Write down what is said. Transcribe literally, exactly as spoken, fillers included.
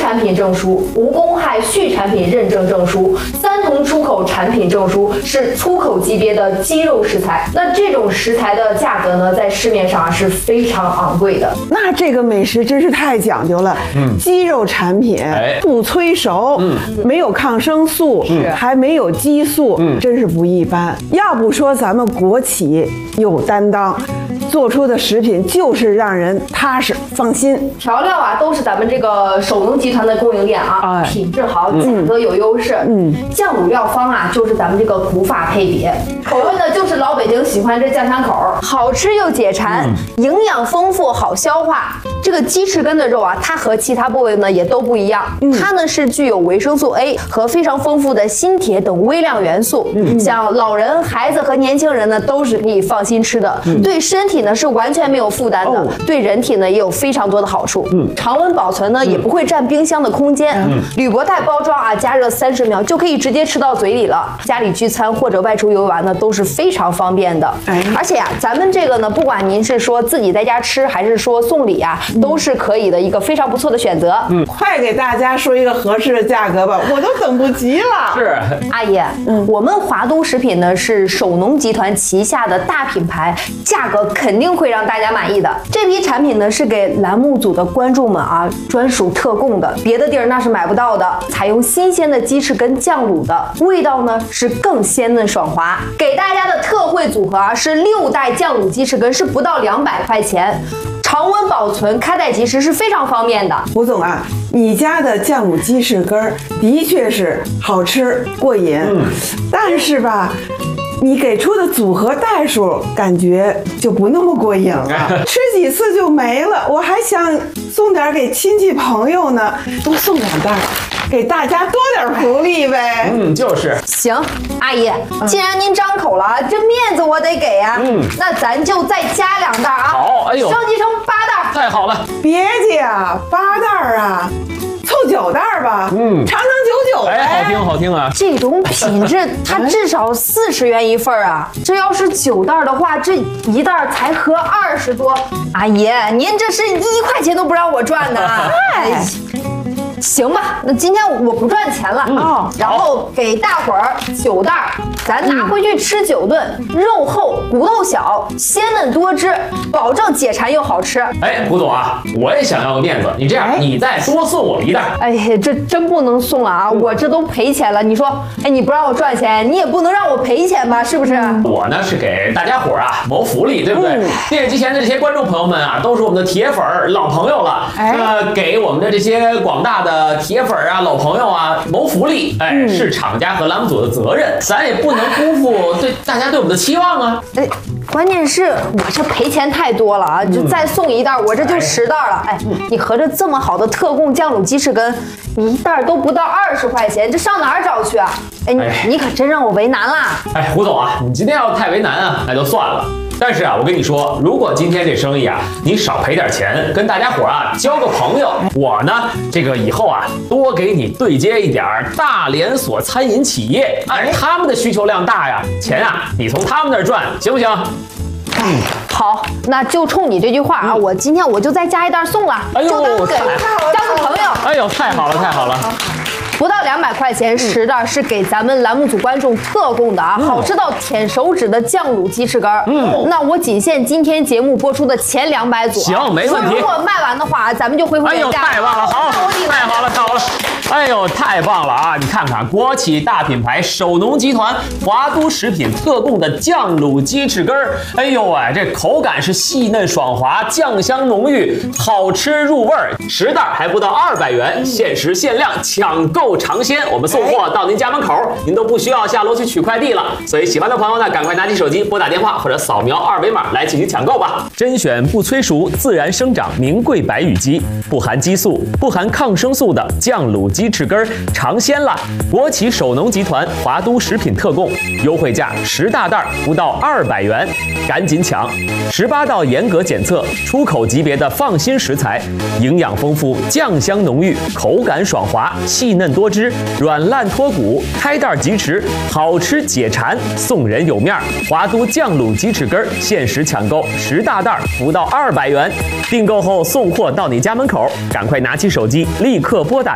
产品证书、无公害畜产品认证证书、三同出口产品证书，是出口级别的鸡肉食材。那这种食材的价格呢，在市面上啊是非常昂贵的。 那这个美食真是太讲究了。嗯，鸡肉产品、哎、不催熟，嗯，没有抗生素，嗯，还没有激素，嗯，真是不一般。要不说咱们国企有担当，做出的食品就是让人踏实放心。 调料啊，都是咱们这个首农集团的供应链啊，哎、品质好，价格有优势。嗯，酱卤料方啊，就是咱们这个古法配比，口味呢就是老北京喜欢这酱香口，好吃又解馋，嗯、营养丰富，好消化。这个鸡翅根的肉啊，它和其他部位呢也都不一样，嗯、它呢是具有维生素 A 和非常丰富的锌铁等微量元素，嗯、像老人、孩子和年轻人呢都是可以放心吃的，嗯、对身体呢是完全没有负担的，哦、对人体呢也有非常多的好处。嗯，常温保存呢、嗯、也不会占冰箱的空间，嗯、铝箔袋包装啊，加热三十秒就可以直接吃到嘴里了。家里聚餐或者外出游玩呢都是非常方便的。哎，而且呀、啊，咱们这个呢，不管您是说自己在家吃，还是说送礼啊，嗯、都是可以的一个非常不错的选择。 嗯，快给大家说一个合适的价格吧，我都等不及了。 是， 阿姨，嗯，我们华都食品呢是首农集团旗下的大品牌，价格肯定会让大家满意的。这批产品呢是给栏目组的观众们啊专属特供的，别的地儿那是买不到的。采用新鲜的鸡翅根酱卤的，味道呢是更鲜嫩爽滑。给大家的特惠组合啊是六袋酱卤鸡翅根，是不到两百块钱。常温保存，开袋即食，是非常方便的。 胡总啊，你家的酱卤鸡翅根的确是好吃过瘾，嗯、但是吧，你给出的组合袋数感觉就不那么过瘾了，吃几次就没了。我还想送点给亲戚朋友呢，多送两袋，给大家多点福利呗。 嗯，就是。 行，阿姨，既然您张口了，这面子我得给呀。嗯，那咱就再加两袋啊。 好，哎呦， 升级成八袋。 太好了。 别介啊，八袋啊。凑九袋吧，嗯，长长久久。 哎，好听好听啊！ 这种品质，它至少四十元一份啊。这要是九袋的话，这一袋才合二十多。阿姨，您这是一块钱都不让我赚呢。哎，行吧，那今天我不赚钱了啊，然后给大伙儿九袋，咱拿回去吃九顿，肉厚骨头小，鲜嫩多汁，保证解馋又好吃。 哎，胡总啊，我也想要个面子，你这样，你再多送我一袋。 哎呀，这真不能送了啊，我这都赔钱了。你说，哎，你不让我赚钱，你也不能让我赔钱吧？是不是？ 我呢是给大家伙儿啊谋福利，对不对？嗯、电视机前的这些观众朋友们啊，都是我们的铁粉儿、老朋友了。哎，呃，给我们的这些广大的。的铁粉啊，老朋友啊，谋福利，哎，嗯、是厂家和栏目组的责任，咱也不能辜负对大家对我们的期望啊。 哎，关键是我这赔钱太多了啊！就再送一袋，我这就十袋了。哎，你合着这么好的特供酱卤鸡翅根，你一袋都不到二十块钱，这上哪儿找去啊？哎，你你可真让我为难了。 哎，胡总啊，你今天要太为难啊，那就算了。但是啊，我跟你说，如果今天这生意啊，你少赔点钱，跟大家伙啊交个朋友，我呢，这个以后啊，多给你对接一点大连锁餐饮企业，哎，他们的需求量大呀，钱啊，你从他们那儿赚，行不行？ 嗯，好，那就冲你这句话啊，嗯、我今天我就再加一袋送了，哎呦，就当给交个朋友。 哎呦，太好了，太好了。 不到两百块钱十袋，是给咱们栏目组观众特供的啊，嗯、好吃到舔手指的酱卤鸡翅根。嗯，那我仅限今天节目播出的前两百组。 行，没问题。 如果卖完的话，咱们就恢复原价。 哎呦，太棒了，好，太好了，太好了。哎呦，太棒了啊！你看看，国企大品牌首农集团华都食品特供的酱卤鸡翅根儿，哎呦哎，这口感是细嫩爽滑，酱香浓郁，好吃入味儿。十袋还不到二百元，限时限量，抢购尝鲜。我们送货到您家门口，您都不需要下楼去取快递了。所以喜欢的朋友呢，赶快拿起手机拨打电话或者扫描二维码来进行抢购吧。甄选不催熟、自然生长名贵白羽鸡，不含激素、不含抗生素的酱卤鸡翅根尝鲜啦！国企首农集团华都食品特供，优惠价十大袋不到二百元，赶紧抢！十八道严格检测，出口级别的放心食材，营养丰富，酱香浓郁，口感爽滑，细嫩多汁，软烂脱骨，开袋即食，好吃解馋，送人有面。华都酱卤鸡翅根限时抢购十大袋不到二百元，订购后送货到你家门口，赶快拿起手机立刻拨打